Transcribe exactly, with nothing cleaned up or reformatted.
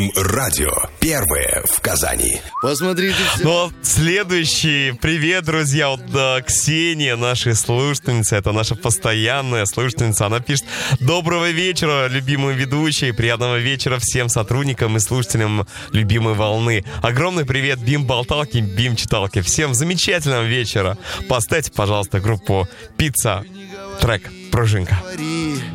Радио первое в Казани. Посмотрите все. Ну, а следующий. Привет, друзья. Вот да, Ксения, наша слушательница, это наша постоянная слушательница. Она пишет: доброго вечера, любимые ведущие. Приятного вечера всем сотрудникам и слушателям любимой волны. Огромный привет Бим-болталке, Бим-читалке. Всем замечательного вечера. Поставьте, пожалуйста, группу Пицца. Трек «Пружинка».